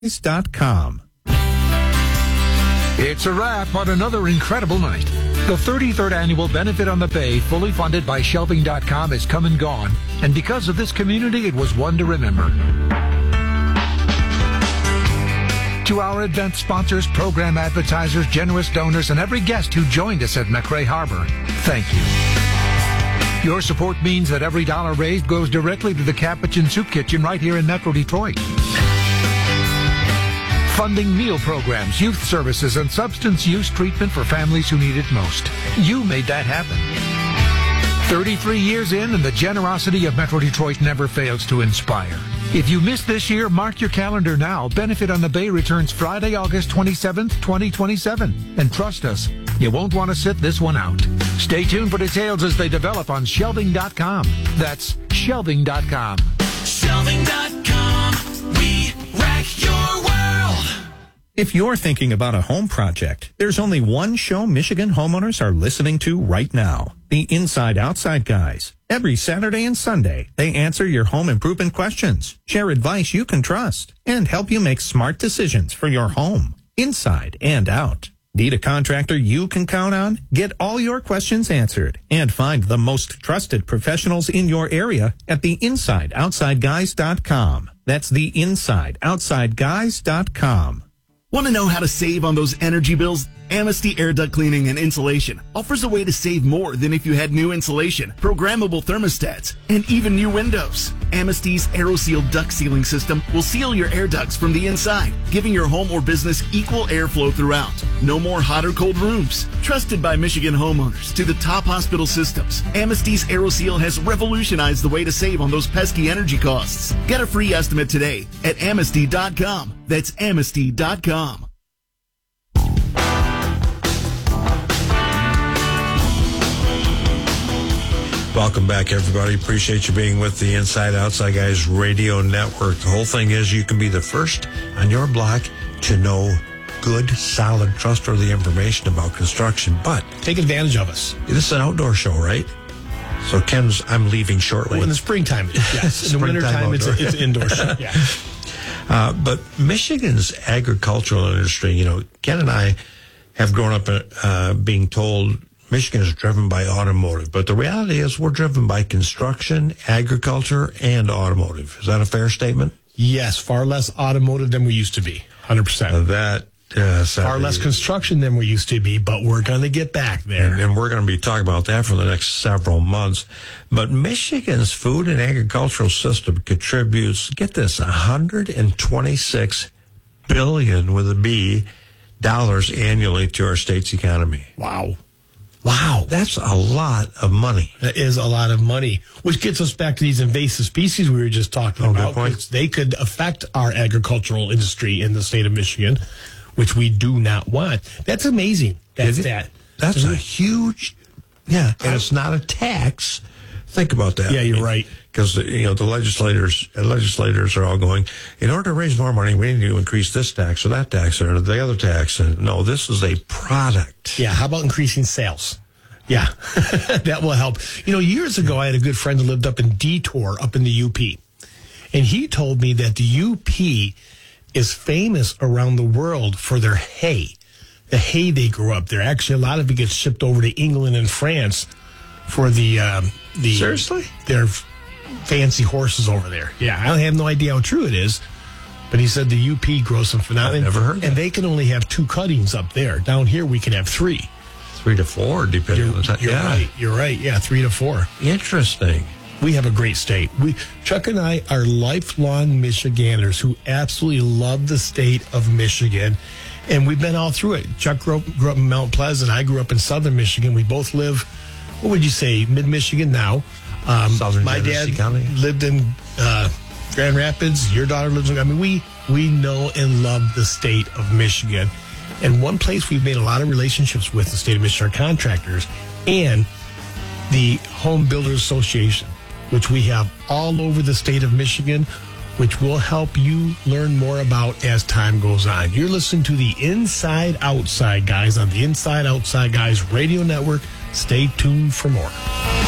Guys.com. It's a wrap on another incredible night. The 33rd annual Benefit on the Bay, fully funded by Shelving.com, is come and gone. And because of this community, it was one to remember. To our event sponsors, program advertisers, generous donors, and every guest who joined us at McRae Harbor, thank you. Your support means that every dollar raised goes directly to the Capuchin Soup Kitchen right here in Metro Detroit. Funding meal programs, youth services, and substance use treatment for families who need it most. You made that happen. 33 years in, and the generosity of Metro Detroit never fails to inspire. If you missed this year, mark your calendar now. Benefit on the Bay returns Friday, August 27th, 2027. And trust us, you won't want to sit this one out. Stay tuned for details as they develop on Shelving.com. That's Shelving.com. Shelving.com. We wreck your world. If you're thinking about a home project, there's only one show Michigan homeowners are listening to right now. The Inside Outside Guys. Every Saturday and Sunday, they answer your home improvement questions, share advice you can trust, and help you make smart decisions for your home, inside and out. Need a contractor you can count on? Get all your questions answered and find the most trusted professionals in your area at theinsideoutsideguys.com. That's theinsideoutsideguys.com. Want to know how to save on those energy bills? Amnesty Air Duct Cleaning and Insulation offers a way to save more than if you had new insulation, programmable thermostats, and even new windows. Amnesty's AeroSeal duct sealing system will seal your air ducts from the inside, giving your home or business equal airflow throughout. No more hot or cold rooms. Trusted by Michigan homeowners to the top hospital systems, Amnesty's AeroSeal has revolutionized the way to save on those pesky energy costs. Get a free estimate today at Amnesty.com. That's Amnesty.com. Welcome back, everybody. Appreciate you being with the Inside Outside Guys radio network. The whole thing is you can be the first on your block to know good, solid, trustworthy information about construction, but take advantage of us. This is an outdoor show, right? So I'm leaving shortly. Well, in the springtime, yes. In the wintertime, it's an indoor show. Yeah. But Michigan's agricultural industry, Ken and I have grown up being told Michigan is driven by automotive, but the reality is we're driven by construction, agriculture, and automotive. Is that a fair statement? Yes, far less automotive than we used to be, 100%. Far less construction than we used to be, but we're going to get back there. And we're going to be talking about that for the next several months. But Michigan's food and agricultural system contributes, get this, $126 billion with a B dollars annually to our state's economy. Wow. That's a lot of money. That is a lot of money, which gets us back to these invasive species we were just talking about. Good point. They could affect our agricultural industry in the state of Michigan, which we do not want. That's amazing. That's a huge, and it's not a tax. Think about that. Yeah, you're right. Because the legislators are all going, in order to raise more money, we need to increase this tax or that tax or the other tax. And no, this is a product. Yeah, how about increasing sales? Yeah, that will help. Years ago, I had a good friend who lived up in Detour, up in the UP. And he told me that the UP is famous around the world for their hay. The hay they grew up there. Actually, a lot of it gets shipped over to England and France for the Seriously? Their fancy horses over there. Yeah, I have no idea how true it is, but he said the UP grows some phenomenal. I've never heard that. And they can only have 2 cuttings up there. Down here, we can have 3. 3 to 4, depending on the time. You're right. Yeah, 3 to 4. Interesting. We have a great state. Chuck and I are lifelong Michiganders who absolutely love the state of Michigan, and we've been all through it. Chuck grew up in Mount Pleasant. I grew up in southern Michigan. We both live, what would you say, mid-Michigan now. Southern my Tennessee dad County. lived in Grand Rapids. Your daughter lives in, we know and love the state of Michigan. And one place we've made a lot of relationships with the state of Michigan are contractors and the Home Builders Association, which we have all over the state of Michigan, which will help you learn more about as time goes on. You're listening to the Inside Outside Guys on the Inside Outside Guys radio network. Stay tuned for more.